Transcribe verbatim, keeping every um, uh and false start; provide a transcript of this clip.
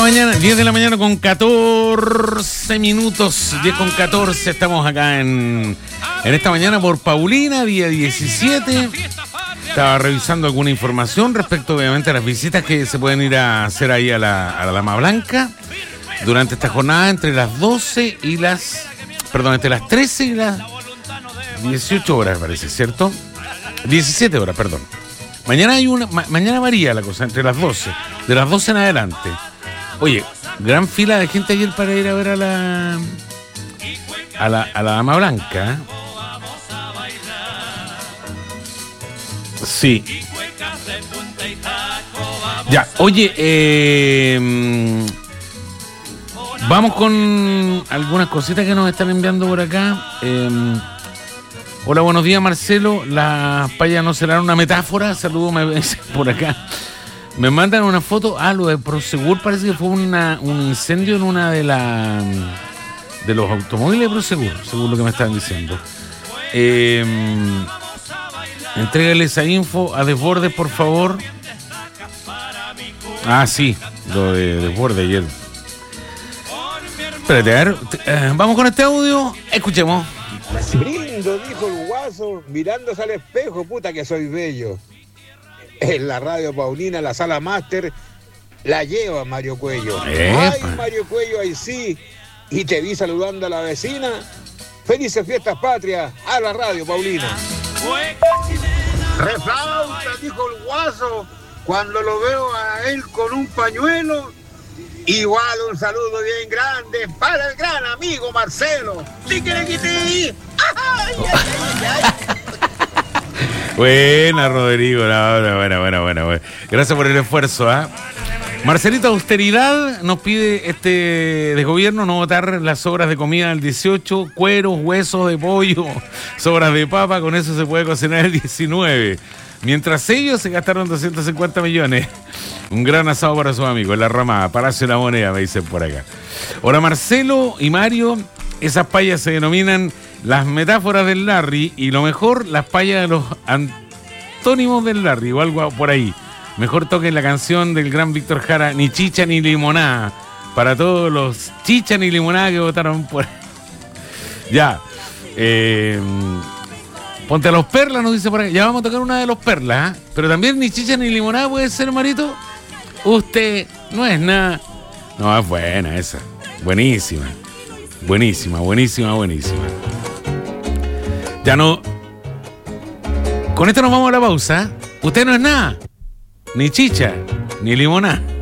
mañana, diez de la mañana con catorce minutos, diez con catorce, estamos acá en, en esta mañana por Paulina, día diecisiete. Estaba revisando alguna información respecto obviamente a las visitas que se pueden ir a hacer ahí a la, a la Dama Blanca durante esta jornada entre las doce y las, perdón, entre las trece y las dieciocho horas, parece, ¿cierto? diecisiete horas, perdón. Mañana hay una, ma- mañana varía la cosa, entre las doce, de las doce en adelante. Oye, gran fila de gente ayer para ir a ver a la a la, a la Dama Blanca. Sí. Ya, oye, eh, vamos con algunas cositas que nos están enviando por acá. Eh, hola, buenos días, Marcelo. Las payas no serán una metáfora. Saludos, me dicen por acá. Me mandan una foto. Ah, lo de Prosegur parece que fue una, un incendio en una de las de los automóviles de Prosegur, según lo que me estaban diciendo. Eh, entrégale esa info a Desbordes, por favor. Ah, sí, lo de Desbordes ayer. Espérate, a ver, eh, vamos con este audio. Escuchemos. Brindo, dijo el guaso, mirándose al espejo, puta que soy bello. En la radio Paulina, la sala máster, la lleva Mario Cuello. Epa. Ay, Mario Cuello, ahí sí. Y te vi saludando a la vecina. Felices fiestas patrias a la radio Paulina. Reflauta, dijo el guaso, cuando lo veo a él con un pañuelo. Igual un saludo bien grande para el gran amigo Marcelo. ¡Tiquiriquití! ¡Ay, ay, ay, ay! Buena, Rodrigo. No, no, buena, buena, buena, buena. Gracias por el esfuerzo, ¿ah? ¿eh? Marcelito Austeridad nos pide este de gobierno no votar las sobras de comida del dieciocho, cueros, huesos de pollo, sobras de papa, con eso se puede cocinar el diecinueve. Mientras ellos se gastaron doscientos cincuenta millones. Un gran asado para sus amigos, en la Ramada, Palacio de la Moneda, me dicen por acá. Ahora, Marcelo y Mario, esas payas se denominan las metáforas del Larry, y lo mejor, las payas de los antónimos del Larry, o algo por ahí. Mejor toquen la canción del gran Víctor Jara, Ni chicha ni limonada, para todos los chicha ni limonada que votaron por ahí. Ya. Eh, ponte a los Perlas, nos dice por ahí. Ya vamos a tocar una de los Perlas, ¿eh? Pero también ni chicha ni limonada puede ser, Marito. Usted no es nada. No, es buena esa. Buenísima. Buenísima, buenísima, buenísima. Ya no. Con esto nos vamos a la pausa. Usted no es nada. Ni chicha, ni limonada.